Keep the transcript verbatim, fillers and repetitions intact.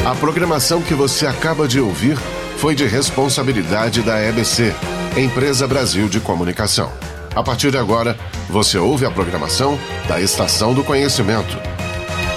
A programação que você acaba de ouvir foi de responsabilidade da E B C, Empresa Brasil de Comunicação. A partir de agora, você ouve a programação da Estação do Conhecimento,